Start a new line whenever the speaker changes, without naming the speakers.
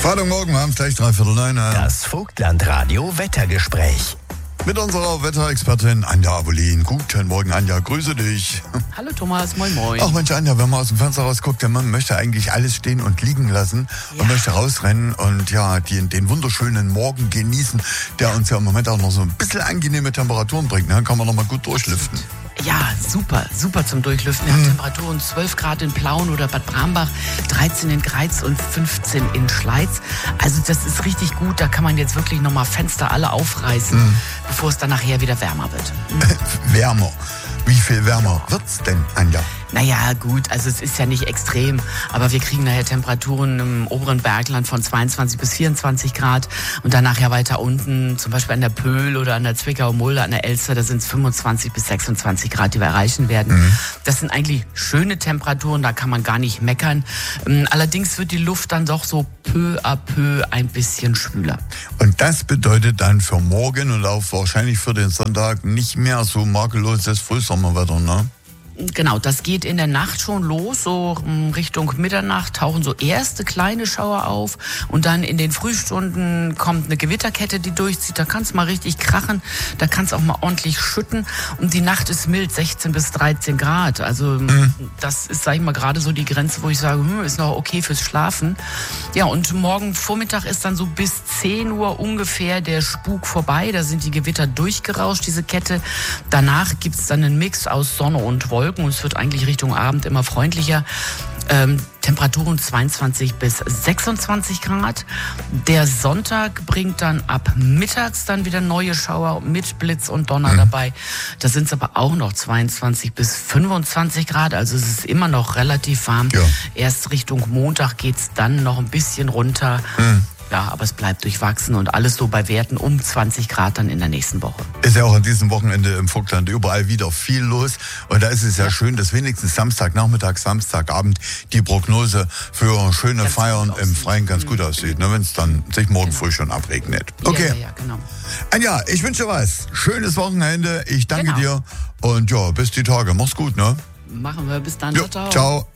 Freitagmorgen, wir haben es gleich 8:45.
Das Vogtland-Radio Wettergespräch.
Mit unserer Wetterexpertin Anja Abolin. Guten Morgen, Anja, grüße dich.
Hallo Thomas, moin moin.
Ach Mensch, Anja, wenn man aus dem Fenster rausguckt, der Mann möchte eigentlich alles stehen und liegen lassen und möchte rausrennen und ja, den wunderschönen Morgen genießen, der uns ja im Moment auch noch so ein bisschen angenehme Temperaturen bringt. Dann kann man noch mal gut durchlüften.
Ja, super zum Durchlüften. Wir haben Temperaturen 12 Grad in Plauen oder Bad Brambach, 13 in Greiz und 15 in Schleiz. Also das ist richtig gut, da kann man jetzt wirklich nochmal Fenster alle aufreißen, bevor es dann nachher wieder wärmer wird.
Wärmer. Wie viel wärmer wird's denn, Anja?
Naja, gut, also es ist ja nicht extrem, aber wir kriegen nachher Temperaturen im oberen Bergland von 22 bis 24 Grad und dann nachher weiter unten, zum Beispiel an der Pöhl oder an der Zwickau-Mulde, an der Elster, da sind es 25 bis 26 Grad, die wir erreichen werden. Das sind eigentlich schöne Temperaturen, da kann man gar nicht meckern. Allerdings wird die Luft dann doch so peu à peu ein bisschen schwüler.
Und das bedeutet dann für morgen und auch wahrscheinlich für den Sonntag nicht mehr so makelloses Frühsommerwetter, ne?
Genau, das geht in der Nacht schon los, so Richtung Mitternacht tauchen so erste kleine Schauer auf und dann in den Frühstunden kommt eine Gewitterkette, die durchzieht, da kann es mal richtig krachen, da kann es auch mal ordentlich schütten und die Nacht ist mild, 16 bis 13 Grad, also das ist, sag ich mal, gerade so die Grenze, wo ich sage, ist noch okay fürs Schlafen. Ja, und morgen Vormittag ist dann so bis 10 Uhr ungefähr der Spuk vorbei, da sind die Gewitter durchgerauscht, diese Kette. Danach gibt's dann einen Mix aus Sonne und Wolken und es wird eigentlich Richtung Abend immer freundlicher. Temperaturen 22 bis 26 Grad. Der Sonntag bringt dann ab mittags dann wieder neue Schauer mit Blitz und Donner dabei. Da sind es aber auch noch 22 bis 25 Grad, also es ist immer noch relativ warm. Ja. Erst Richtung Montag geht's dann noch ein bisschen runter. Ja, aber es bleibt durchwachsen und alles so bei Werten um 20 Grad dann in der nächsten Woche.
Ist ja auch an diesem Wochenende im Vogtland überall wieder viel los. Und da ist es ja schön, dass wenigstens Samstagnachmittag, Samstagabend die Prognose für schöne ganz Feiern im Freien ganz gut aussieht, ne, wenn es dann sich morgen früh schon abregnet. Okay.
Ja, genau.
Anja, ich wünsche was. Schönes Wochenende. Ich danke dir. Und ja, bis die Tage. Mach's gut, ne?
Machen wir. Bis dann.
Jo, ciao.